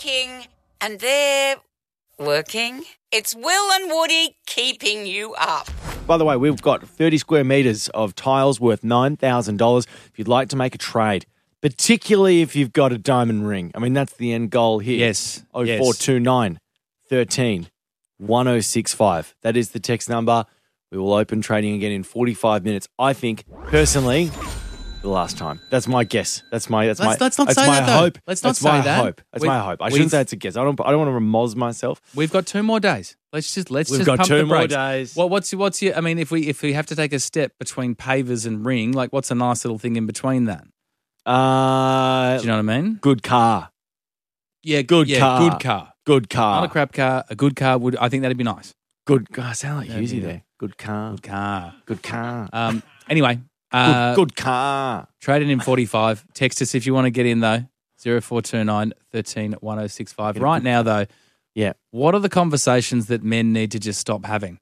working, and they're working. It's Will and Woody keeping you up. By the way, we've got 30 square metres of tiles worth $9,000 if you'd like to make a trade, particularly if you've got a diamond ring. I mean, that's the end goal here. Yes. 0429 13 1065. That is the text number. We will open trading again in 45 minutes. I think, personally, the last time. That's my guess. Let's not say that, though. Hope. Let's not that's say my that. Hope. That's my hope. I shouldn't say it's a guess. I don't want to Ramoz myself. We've got 2 more days. Let's just We've pump got 2 the more brakes. days. Well, what's your? I mean, if we have to take a step between pavers and ring, like what's a nice little thing in between that? Do you know what I mean? Good car. Yeah, Good car. Good car. Good car. Not a crap car. A good car would. I think that'd be nice. Good car. I sound like That'd Husey be there. Good car. Good car. Good car. Anyway, good car. Trade it in 45. Text us if you want to get in though. 0429 13 1065. Right now though, yeah. What are the conversations that men need to just stop having?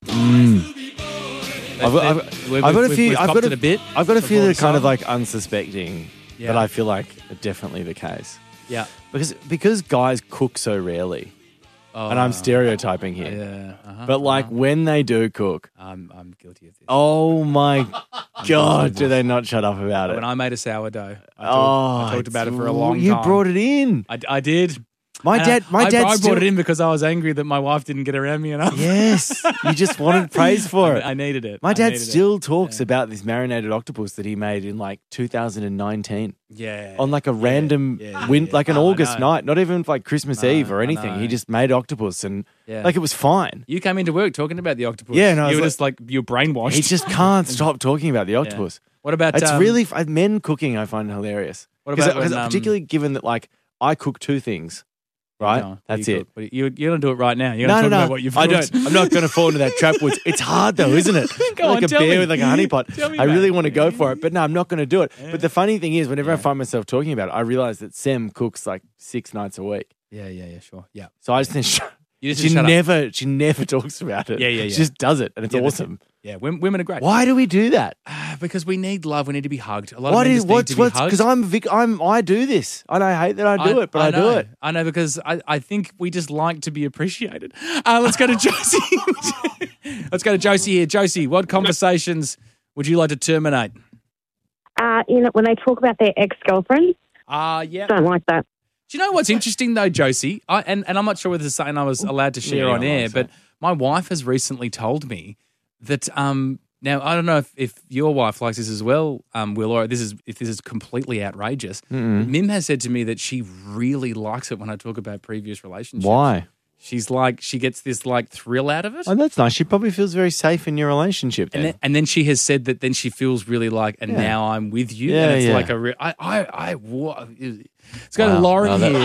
I've got a few. We've copped it a bit. I've got a few before that are the kind of song. like unsuspecting, Yeah. but I feel like are definitely the case. Yeah. Because guys cook so rarely, and I'm stereotyping here. Yeah. But like when they do cook, I'm guilty of this. oh my God, do they not shut up about it? When I made a sourdough, I talked about it for a long time. You brought it in. I did. My dad I still, brought it in because I was angry that my wife didn't get around me enough. Yes, you just wanted praise for it. I needed it. My I dad needed still talks about this marinated octopus that he made in like 2019. Yeah. On like a random like an August night, not even like Christmas Eve or anything. He just made octopus and like it was fine. You came into work talking about the octopus. Yeah, no, you were just like you're brainwashed. He just can't stop talking about the octopus. What about it's really men cooking? I find hilarious. What about because particularly given that like I cook 2 things. Right? No, that's it. But you're going to do it right now. You're going to talk about what you've I cooked. don't. I'm not going to fall into that trap. It's hard though, isn't it? Go like on, a tell bear me. with like a honey pot. Tell me, I really mate. want to go for it, but no, I'm not going to do it. But the funny thing is, whenever I find myself talking about it, I realize that Sam cooks like 6 nights a week. Yeah, sure. Yeah. So I just think she shut up. never talks about it. Yeah. She just does it, and it's awesome. Yeah, women are great. Why do we do that? Because we need love. We need to be hugged. A lot of men just need to be hugged. Because I do this, and I hate that I do it, but I do it. I know because I think we just like to be appreciated. Let's go to Josie. Let's go to Josie here. Josie, what conversations would you like to terminate? When they talk about their ex-girlfriends. Yeah. Don't like that. Do you know what's interesting though, Josie? And I'm not sure whether this is something I was allowed to share on air, but my wife has recently told me that now I don't know if your wife likes this as well, Will, or if this is completely outrageous. Mim has said to me that she really likes it when I talk about previous relationships. Why? She's like she gets this like thrill out of it. Oh, that's nice. She probably feels very safe in your relationship. Then. And then she has said that then she feels really like, and now I'm with you. Yeah, and it's yeah. like a real. Let's go to Lauren here.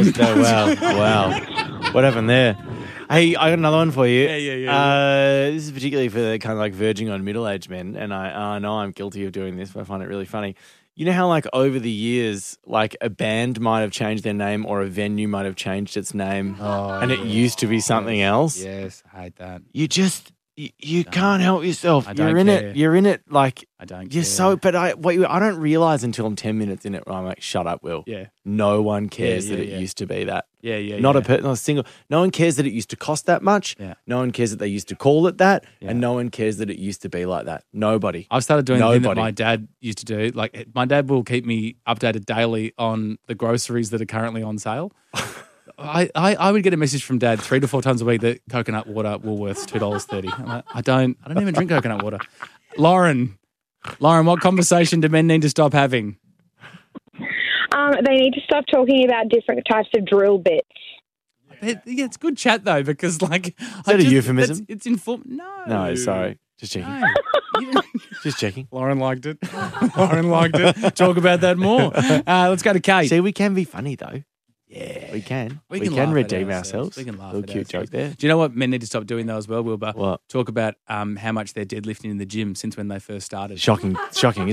Wow. What happened there? Hey, I got another one for you. Yeah. This is particularly for the kind of like verging on middle-aged men, and I know I'm guilty of doing this, but I find it really funny. You know how like over the years, like a band might have changed their name or a venue might have changed its name and it used to be something else? Yes, I hate that. You just, you can't help yourself. I don't You're in care. it. You're in it like, I don't you're care. so, but I don't realize until I'm 10 minutes in it where I'm like, shut up, Will. Yeah. No one cares Yeah, that it yeah. used to be that. Yeah. Not a single. No one cares that it used to cost that much. Yeah. No one cares that they used to call it that, Yeah. and no one cares that it used to be like that. Nobody. I've started doing the thing that Nobody. my dad used to do. Like my dad will keep me updated daily on the groceries that are currently on sale. I would get a message from Dad 3 to 4 times a week that coconut water Woolworths $2.30. I'm like, I don't even drink coconut water. Lauren, what conversation do men need to stop having? They need to stop talking about different types of drill bits. Yeah, it's good chat though because like is that a euphemism? It's informed. No, No, sorry. Just checking. No. Just checking. Lauren liked it. Talk about that more. Let's go to Kate. See, we can be funny though. Yeah, We can. We We can can laugh at redeem ourselves. ourselves. We can laugh Little at cute ourselves. joke there. Do you know what men need to stop doing though as well, Wilbur? What? Talk about how much they're deadlifting in the gym since when they first started. Shocking, isn't it?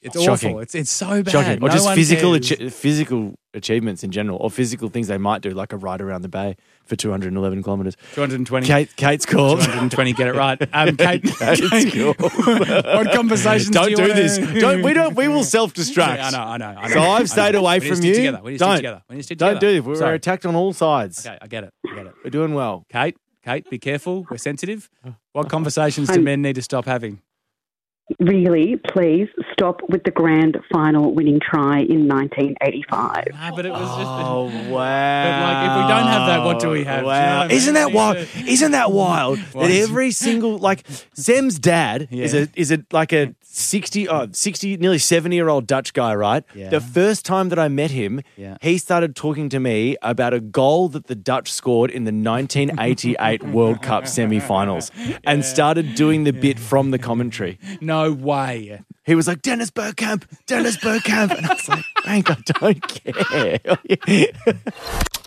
It's Shocking. awful. It's so bad. Shocking. Or No just one physical cares. physical achievements in general, or physical things they might do, like a ride around the bay for 211 kilometres. 220. Kate's called. 220. Get it right. Kate. Kate's called. What conversations Don't do do you wanna- this. We will self-destruct. Yeah, I know. So I've stayed away We need to from stick you. together. We need to stick together. We need to stick together. Don't do this. We're Sorry. attacked on all sides. Okay, I get it. We're doing well. Kate, be careful. We're sensitive. What conversations do men need to stop having? Really, please stop with the grand final winning try in 1985. No, but it was just. Oh, wow. But like, if we don't have that, what do we have? Do you know Wow. what I mean? Isn't that wild? Isn't that wild Why that is- every single, like, Zem's dad Yeah. is a like a 60, nearly 70-year-old Dutch guy, right? Yeah. The first time that I met him, Yeah. he started talking to me about a goal that the Dutch scored in the 1988 World Cup semi-finals and started doing the bit from the commentary. No way. He was like, Dennis Bergkamp. And I was like, Frank, I don't care.